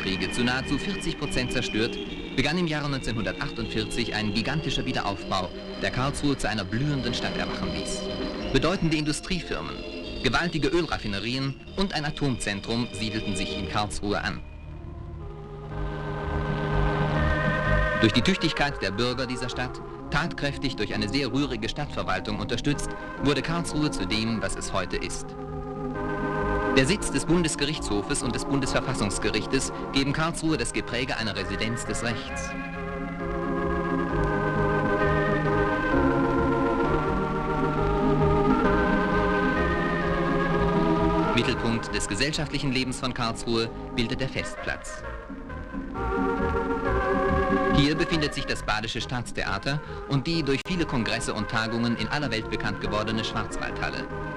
Weltkriege zu nahezu 40% zerstört, begann im Jahre 1948 ein gigantischer Wiederaufbau, der Karlsruhe zu einer blühenden Stadt erwachen ließ. Bedeutende Industriefirmen, gewaltige Ölraffinerien und ein Atomzentrum siedelten sich in Karlsruhe an. Durch die Tüchtigkeit der Bürger dieser Stadt, tatkräftig durch eine sehr rührige Stadtverwaltung unterstützt, wurde Karlsruhe zu dem, was es heute ist. Der Sitz des Bundesgerichtshofes und des Bundesverfassungsgerichtes geben Karlsruhe das Gepräge einer Residenz des Rechts. Mittelpunkt des gesellschaftlichen Lebens von Karlsruhe bildet der Festplatz. Hier befindet sich das Badische Staatstheater und die durch viele Kongresse und Tagungen in aller Welt bekannt gewordene Schwarzwaldhalle.